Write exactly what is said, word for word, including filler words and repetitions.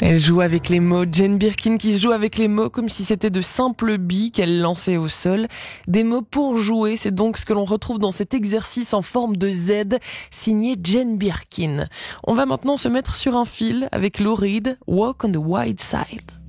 Elle joue avec les mots, Jane Birkin qui joue avec les mots comme si c'était de simples billes qu'elle lançait au sol. Des mots pour jouer, c'est donc ce que l'on retrouve dans cet exercice en forme de Z, signé Jane Birkin. On va maintenant se mettre sur un fil avec Lou Reed, Walk on the Wild Side.